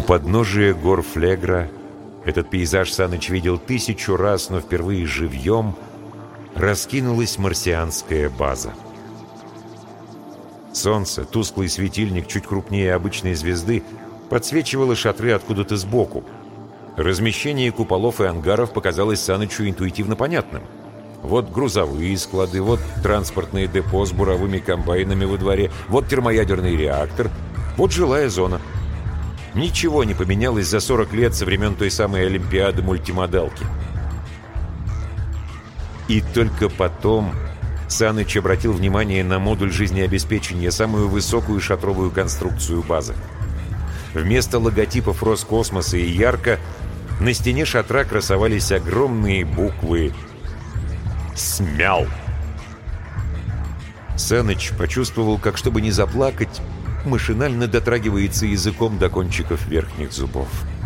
подножия гор Флегра этот пейзаж Саныч видел 1000 раз, но впервые живьем раскинулась марсианская база. Солнце, тусклый светильник чуть крупнее обычной звезды, подсвечивало шатры откуда-то сбоку. Размещение куполов и ангаров показалось Санычу интуитивно понятным. Вот грузовые склады, вот транспортное депо с буровыми комбайнами во дворе, вот термоядерный реактор, вот жилая зона. Ничего не поменялось за 40 лет со времен той самой Олимпиады мультимодалки. И только потом Саныч обратил внимание на модуль жизнеобеспечения, самую высокую шатровую конструкцию базы. Вместо логотипов Роскосмоса и Ярко на стене шатра красовались огромные буквы «СМЯЛ». Саныч почувствовал, как, чтобы не заплакать, машинально дотрагивается языком до кончиков верхних зубов.